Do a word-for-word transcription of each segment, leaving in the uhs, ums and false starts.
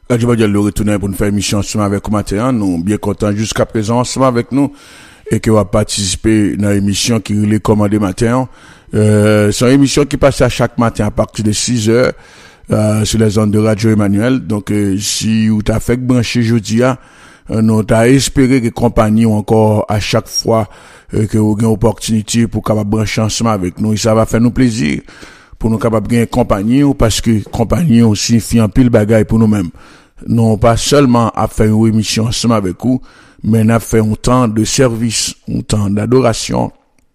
Radio Mondial de retourner pour nous faire une émission ensemble avec vous matin. Nous bien contents jusqu'à présent ensemble avec nous et qui va participer dans l'émission qui est commandée matin. Euh, c'est une émission qui passe à chaque matin à partir de six heures euh, sur les ondes de Radio Emmanuel. Donc euh, si vous t'as fait brancher jeudi à euh, nous t'as espéré que compagnie ou encore à chaque fois euh, que vous avez une opportunité pour capable brancher ensemble avec nous, et ça va faire nous plaisir pour nous capable gagner compagnie ou parce que compagnie aussi signifie un pile bagaille pour nous-mêmes. Non pas seulement à faire une émission ensemble avec vous, mais à faire un temps de service, un temps d'adoration,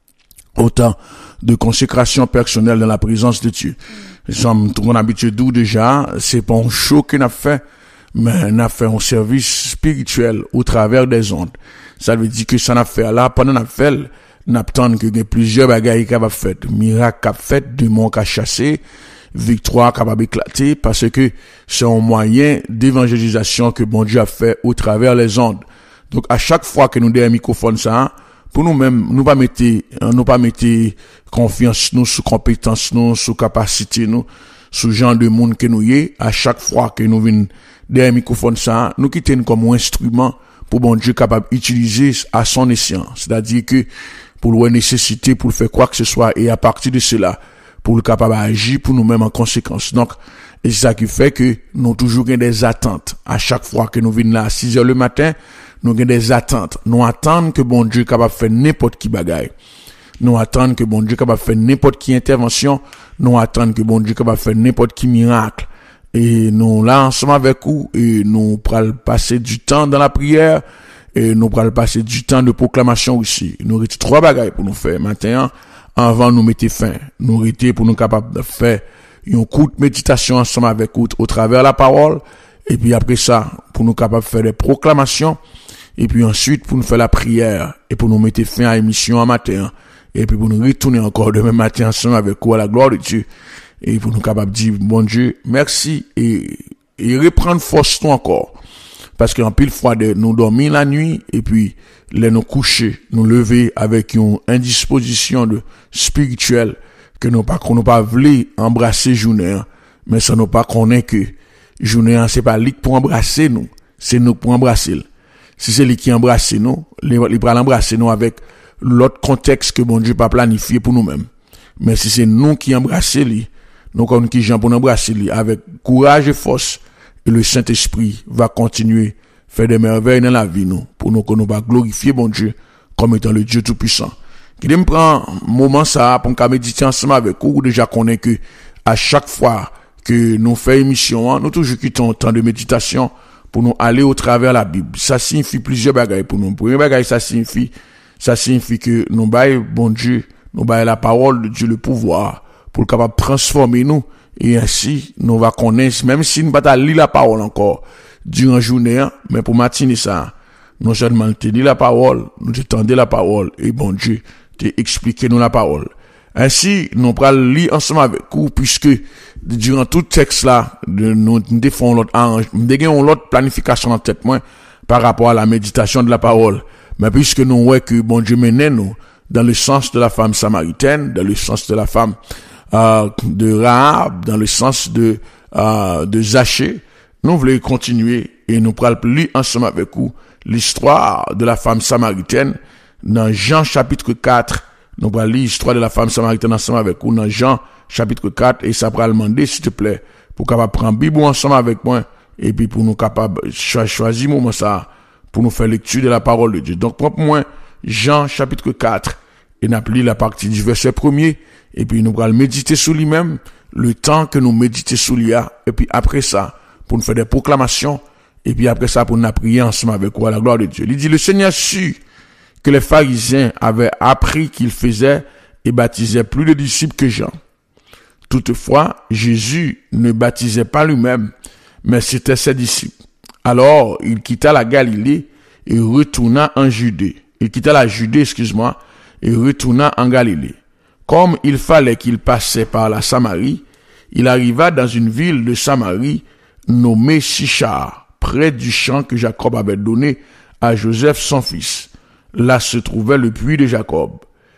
autant de consécration personnelle dans la présence de Dieu. Nous sommes trop habitués d'où déjà, c'est pas un show qu'on a fait, mais on a fait un service spirituel au travers des ondes. Ça veut dire que ça n'a fait là, pendant la fait, n'attend que y plusieurs bagailles qui va fait, miracle qui fait, démon qui a chassé, victoire qui va éclater, parce que c'est un moyen d'évangélisation que bon Dieu a fait au travers les ondes. Donc à chaque fois que nous avons un microphone ça, pour nous-mêmes, nous pas mettre, nous pas mettre confiance nous sous compétence nous, sous capacité nous, sous genre de monde que nous y est, à chaque fois que nous venons derrière un microphone ça, nous quittons comme un instrument pour bon Dieu capable d'utiliser à son escient. C'est-à-dire que pour le nécessiter, pour faire quoi que ce soit, et à partir de cela, pour le capable d'agir pour nous-mêmes en conséquence. Donc, c'est ça qui fait que nous toujours des attentes. À chaque fois que nous venons là à six heures le matin, nous avons des attentes. Nous attendons que bon Dieu capable de faire n'importe qui bagaille. Nous attendons que bon Dieu capable de faire n'importe qui intervention. Nous attendons que bon Dieu capable de faire n'importe qui miracle. Et nous là ensemble avec vous, et nous prenons passer du temps dans la prière, et nous prenons passer du temps de proclamation aussi. Nous avons trois bagailles pour nous faire maintenant, avant nous mettre fin. Nous avons pour nous capables de faire une courte méditation ensemble avec vous au travers de la parole, et puis après ça, pour nous capables de faire des proclamations, et puis ensuite pour nous faire la prière, et pour nous mettre fin à l'émission en matin, et puis pour nous retourner encore demain matin ensemble avec vous à la gloire de Dieu. Et pour nous capables de dire, bon Dieu, merci, et, et reprendre force nous encore. Parce qu'en pile fois, de, nous dormir la nuit, et puis, les nous coucher, nous lever avec une indisposition de spirituelle, que nous pas, qu'on nous pas voulu embrasser journée, mais ça nous pas connaît que, journée, c'est pas lui pour embrasser nous, c'est nous pour embrasser. Si c'est lui qui embrasse nous, il va l'embrasser nous avec l'autre contexte que bon Dieu pas planifié pour nous-mêmes. Mais si c'est nous qui embrasser lui, nous comme qui gens pour embrasser lui avec courage et force, et le Saint-Esprit va continuer faire des merveilles dans la vie nous pour nous que nous va glorifier bon Dieu comme étant le Dieu tout-puissant. Qui me prend un moment ça pour qu'on méditer ensemble avec vous, déjà connaît que à chaque fois que nous faisons émission, nous toujours quittons un temps de méditation pour nous aller au travers de la Bible. Ça signifie plusieurs bagailles pour nous. Premier bagaille, ça signifie ça signifie que nous baillons bon Dieu, nous baillons la parole de Dieu, le pouvoir pour capable transformer nous, et ainsi nous va connaître, même si nous pas lire la parole encore durant la journée, mais pour matinée ça, nous seulement te lire la parole, nous te tendre la parole, et bon Dieu te expliquer nous la parole. Ainsi nous pral lire ensemble avec vous, puisque durant tout texte là, de, nous défendons l'autre arrange, nous dégageons l'autre planification en tête moi par rapport à la méditation de la parole, mais puisque nous voyons que bon Dieu mène nous dans le sens de la femme samaritaine, dans le sens de la femme Euh, de Rahab, dans le sens de euh, de Zachée, nous voulons continuer et nous prenons plus ensemble avec vous l'histoire de la femme samaritaine dans Jean chapitre quatre. Nous allons lire l'histoire de la femme samaritaine ensemble avec vous dans Jean chapitre quatre, et ça va demander s'il te plaît pour capable prendre Bible ensemble avec moi, et puis pour nous capable cho- choisir moment ça pour nous faire lecture de la parole de Dieu. Donc pour moi Jean chapitre quatre, et nous allons lire la partie du verset premier, et puis nous allons méditer sur lui-même le temps que nous méditer sur lui, et puis après ça pour nous faire des proclamations, et puis après ça pour nous prier ensemble avec vous à la gloire de Dieu. Il dit, le Seigneur sut que les pharisiens avaient appris qu'il faisait et baptisait plus de disciples que Jean. Toutefois, Jésus ne baptisait pas lui-même, mais c'était ses disciples. Alors, il quitta la Galilée et retourna en Judée. Il quitta la Judée, excuse-moi, et retourna en Galilée. Comme il fallait qu'il passait par la Samarie, il arriva dans une ville de Samarie nommée Sichar, près du champ que Jacob avait donné à Joseph son fils. Là se trouvait le puits de Jacob.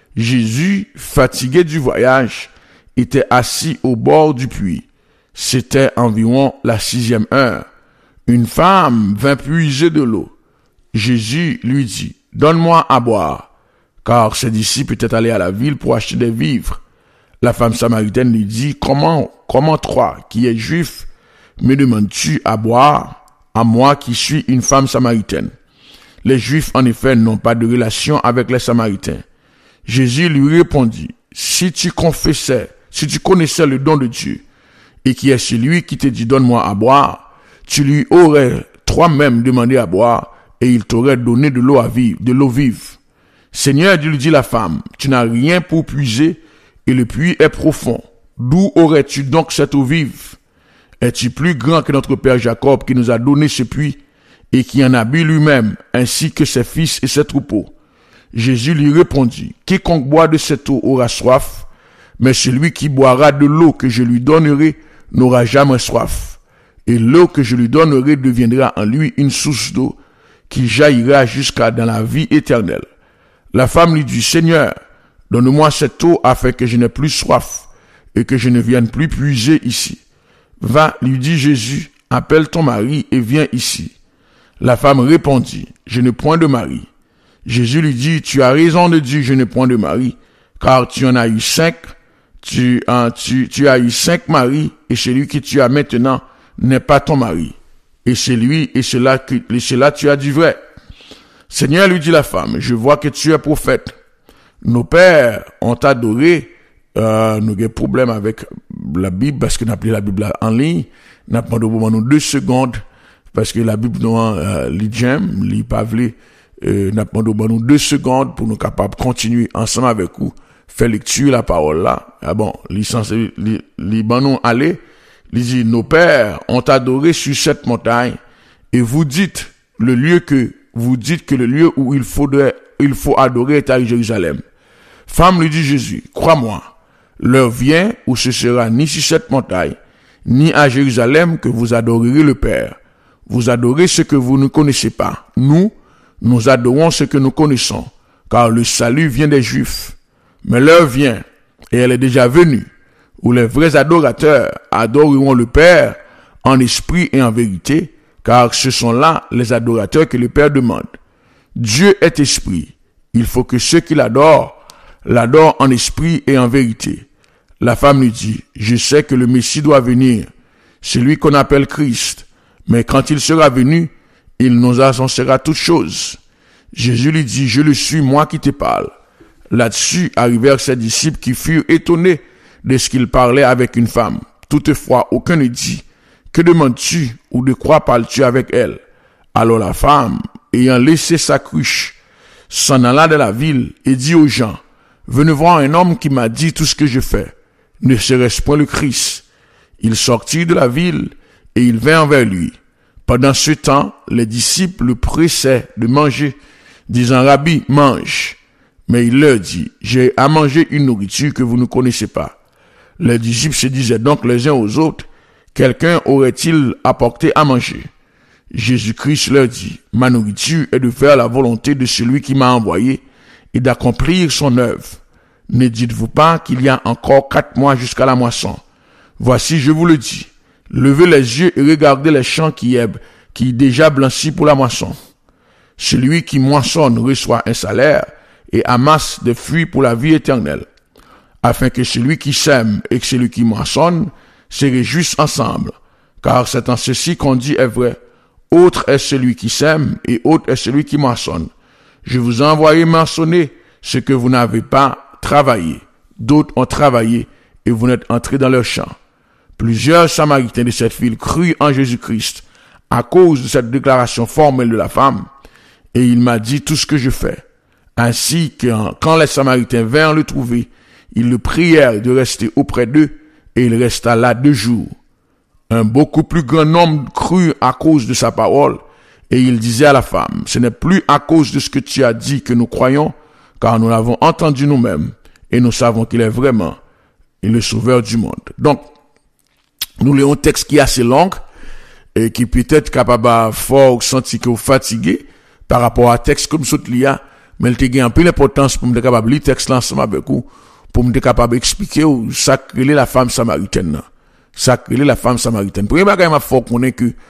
Jésus, fatigué du voyage, était assis au bord du puits. C'était environ la sixième heure. Une femme vint puiser de l'eau. Jésus lui dit, donne-moi à boire, car ses disciples étaient allés à la ville pour acheter des vivres. La femme samaritaine lui dit, comment, comment toi, qui es juif, me demandes-tu à boire, à moi qui suis une femme samaritaine? Les Juifs, en effet, n'ont pas de relation avec les Samaritains. Jésus lui répondit, si tu confessais, si tu connaissais le don de Dieu, et qui est celui qui te dit, donne-moi à boire, tu lui aurais toi-même demandé à boire, et il t'aurait donné de l'eau à vivre, de l'eau vive. Seigneur, lui dit la femme, tu n'as rien pour puiser, et le puits est profond. D'où aurais-tu donc cette eau vive? Es-tu plus grand que notre père Jacob qui nous a donné ce puits, et qui en a bu lui-même, ainsi que ses fils et ses troupeaux? Jésus lui répondit, quiconque boit de cette eau aura soif, mais celui qui boira de l'eau que je lui donnerai n'aura jamais soif. Et l'eau que je lui donnerai deviendra en lui une source d'eau qui jaillira jusqu'à dans la vie éternelle. La femme lui dit, Seigneur, donne-moi cette eau afin que je n'ai plus soif et que je ne vienne plus puiser ici. Va, lui dit Jésus, appelle ton mari et viens ici. La femme répondit, je n'ai point de mari. Jésus lui dit, tu as raison de dire, je n'ai point de mari, car tu en as eu cinq, tu, hein, tu, tu as eu cinq maris, et celui que tu as maintenant n'est pas ton mari. Et c'est lui, et c'est là que, et c'est là tu as dit vrai. Seigneur, lui dit la femme, je vois que tu es prophète. Nos pères ont adoré, euh, nous avons des problèmes avec la Bible, parce que nous avons appelé la Bible en ligne, nous avons demandé nous deux secondes, parce que la Bible nous a, euh, li j'aime, li pavlé, euh, nous avons demandé nous deux secondes pour nous capables de continuer ensemble avec vous, faire lecture la parole là. Ah bon, li censé, li, li ban nous aller, li dit, nos pères ont adoré sur cette montagne, et vous dites, le lieu que, vous dites que le lieu où il faudrait, il faut adorer est à Jérusalem. Femme, lui dit Jésus, crois-moi, l'heure vient où ce sera ni sur cette montagne, ni à Jérusalem que vous adorerez le Père. Vous adorez ce que vous ne connaissez pas. Nous, nous adorons ce que nous connaissons, car le salut vient des Juifs. Mais l'heure vient, et elle est déjà venue, où les vrais adorateurs adoreront le Père en esprit et en vérité, car ce sont là les adorateurs que le Père demande. Dieu est esprit. Il faut que ceux qui l'adorent l'adorent en esprit et en vérité. La femme lui dit, je sais que le Messie doit venir, celui qu'on appelle Christ, mais quand il sera venu, il nous annoncera toutes choses. Jésus lui dit, je le suis, moi qui te parle. Là-dessus arrivèrent ses disciples qui furent étonnés de ce qu'il parlait avec une femme. Toutefois, aucun ne dit, que demandes-tu ou de quoi parles-tu avec elle? Alors la femme, ayant laissé sa cruche, s'en alla de la ville et dit aux gens, venez voir un homme qui m'a dit tout ce que je fais. Ne serait-ce point le Christ? Il sortit de la ville et il vint vers lui. Pendant ce temps, les disciples le pressaient de manger, disant, Rabbi, mange. Mais il leur dit, j'ai à manger une nourriture que vous ne connaissez pas. Les disciples se disaient donc les uns aux autres, quelqu'un aurait-il apporté à manger? Jésus-Christ leur dit, ma nourriture est de faire la volonté de celui qui m'a envoyé et d'accomplir son œuvre. Ne dites-vous pas qu'il y a encore quatre mois jusqu'à la moisson? Voici, je vous le dis, levez les yeux et regardez les champs qui est, qui déjà blanchis pour la moisson. Celui qui moissonne reçoit un salaire et amasse des fruits pour la vie éternelle, afin que celui qui sème et que celui qui moissonne se réjouissent ensemble, car c'est en ceci qu'on dit est vrai. Autre est celui qui sème et autre est celui qui moissonne. Je vous ai envoyé moissonner ce que vous n'avez pas travaillé. D'autres ont travaillé et vous n'êtes entrés dans leur champ. Plusieurs Samaritains de cette ville crurent en Jésus-Christ à cause de cette déclaration formelle de la femme, et il m'a dit tout ce que je fais. Ainsi que quand les Samaritains vinrent le trouver, ils le prièrent de rester auprès d'eux, et il resta là deux jours. Un beaucoup plus grand nombre crut à cause de sa parole, et il disait à la femme, ce n'est plus à cause de ce que tu as dit que nous croyons, car nous l'avons entendu nous-mêmes, et nous savons qu'il est vraiment le sauveur du monde. Donc, nous lisons un texte qui est assez long, et qui peut être capable de fort sentir que vous fatigué par rapport à un texte comme ce qu'il y a, mais il te a un peu l'importance pour me capable de lire le texte ensemble avec vous, pour me capable d'expliquer où sacrer la femme samaritaine. Sacrer la femme samaritaine. Premier bagage m'a faut connaître que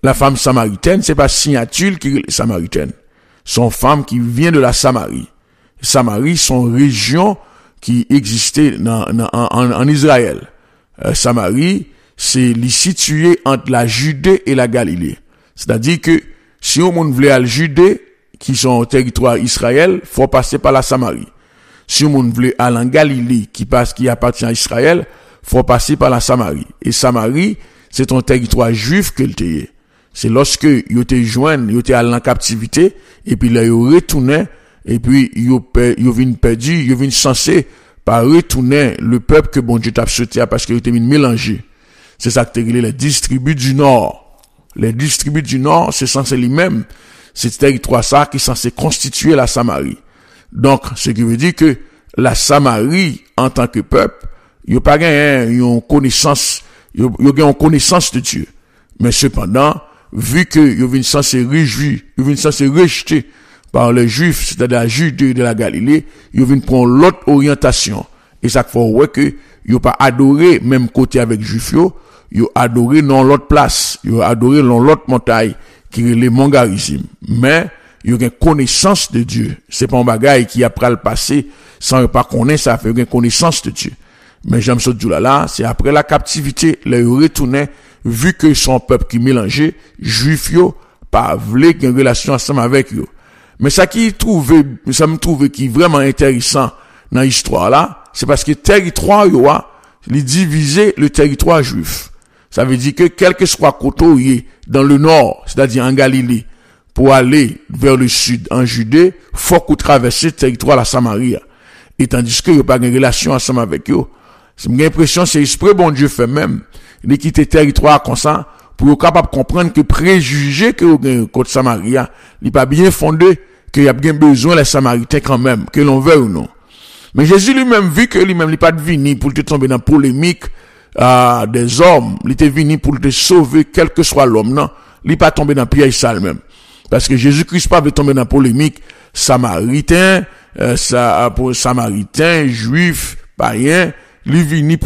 La femme samaritaine, c'est pas signature qui est samaritaine. Son femme qui vient de la Samarie. Samarie, son région qui existait dans, dans, en, en Israël. Euh, Samarie, c'est situé entre la Judée et la Galilée. C'est-à-dire que si on voulait aller à Judée, qui sont au territoire Israël, faut passer par la Samarie. Si on voulait aller en Galilée, qui passe, qui appartient à Israël, faut passer par la Samarie. Et Samarie, c'est un territoire juif que le C'est lorsque ils étaient joints, ils étaient allés en captivité, et puis là, ils retournaient, et puis ils viennent perdus, ils viennent censés par retourner le peuple que bon Dieu t'a sauté parce qu'ils étaient mélangés. C'est ça que t'es les distribus du Nord. Les distribus du Nord, c'est censé lui-même, c'est territoire ça qui est censé constituer la Samarie. Donc, ce qui veut dire que la Samarie, en tant que peuple, il n'y a pas une connaissance, il y a une connaissance de Dieu. Mais cependant, vu que il y a censé réjouir, il y a censé rejeter par les Juifs, c'est-à-dire la Judée de la Galilée, il y a prendre l'autre orientation. Et ça fait ouais que il a pas adoré même côté avec Juifs, il a adoré dans l'autre place, il a adoré dans l'autre montagne qui est les Mongarizim. Mais il y a une connaissance de Dieu. C'est pas un bagage qui après le passé sans pas connaître, ça fait une connaissance de Dieu. Mais j'aime ce Dieu là, c'est après la captivité, les retourné, vu que son peuple qui mélangeait, juif yo, pas voulait qu'il y ait une relation ensemble avec eux. Mais ça qui trouve, ça me trouve qui est vraiment intéressant dans l'histoire là, c'est parce que territoire yo a, il divisé le territoire juif. Ça veut dire que quel que soit côté dans le nord, c'est-à-dire en Galilée, pour aller vers le sud, en Judée, faut qu'on traverse le territoire la Samarie. Et tandis que il n'y a pas de relation ensemble avec eux. C'est mon impression, c'est l'esprit bon Dieu fait même, de quitter territoire comme ça, pour être capable de comprendre que préjugé que vous contre Samaria, il n'est pas bien fondé, qu'il y a bien besoin les Samaritains quand même, que l'on veut ou non. Mais Jésus lui-même, vu que lui-même, il n'est pas venu pour te tomber dans la polémique, euh, des hommes, il était venu pour te sauver, quel que soit l'homme, non, il n'est pas tombé dans le piège sale même. Parce que Jésus-Christ pas veut tomber dans la polémique, Samaritain, euh, ça, pour Samaritain, juif, païen, lui venu